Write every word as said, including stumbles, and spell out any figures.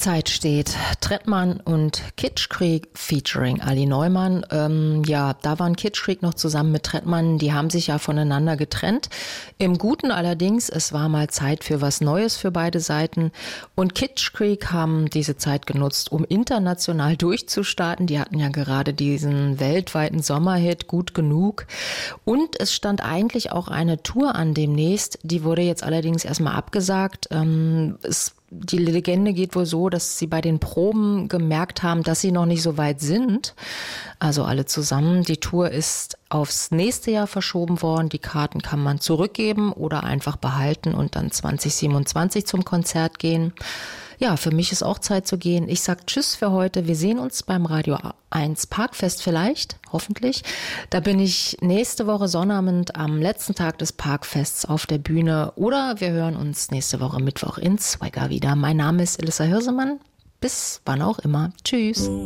Zeit steht. Trettmann und Kitschkrieg featuring Ali Neumann. Ähm, ja, da waren Kitschkrieg noch zusammen mit Trettmann. Die haben sich ja voneinander getrennt. Im Guten allerdings, es war mal Zeit für was Neues für beide Seiten. Und Kitschkrieg haben diese Zeit genutzt, um international durchzustarten. Die hatten ja gerade diesen weltweiten Sommerhit Gut genug. Und es stand eigentlich auch eine Tour an demnächst. Die wurde jetzt allerdings erstmal abgesagt. Ähm, es Die Legende geht wohl so, dass sie bei den Proben gemerkt haben, dass sie noch nicht so weit sind. Also alle zusammen. Die Tour ist aufs nächste Jahr verschoben worden. Die Karten kann man zurückgeben oder einfach behalten und dann zwanzig siebenundzwanzig zum Konzert gehen. Ja, für mich ist auch Zeit zu gehen. Ich sag Tschüss für heute. Wir sehen uns beim Radio eins Parkfest vielleicht, hoffentlich. Da bin ich nächste Woche Sonnabend am letzten Tag des Parkfests auf der Bühne. Oder wir hören uns nächste Woche Mittwoch in Swagger wieder. Mein Name ist Elissa Hirsemann. Bis wann auch immer. Tschüss.